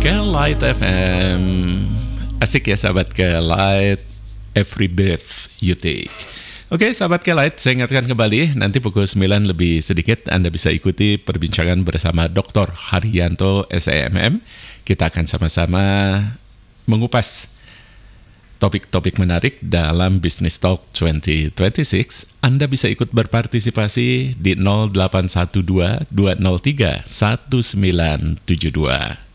Ke Light FM. Asik ya sahabat Ke Light, every breath you take. Oke sahabat Ke Light, saya ingatkan kembali, nanti pukul 9 lebih sedikit Anda bisa ikuti perbincangan bersama Dr. Haryanto SEMM. Kita akan sama-sama mengupas topik-topik menarik dalam Business Talk 2026. Anda bisa ikut berpartisipasi di 0812 203 1972.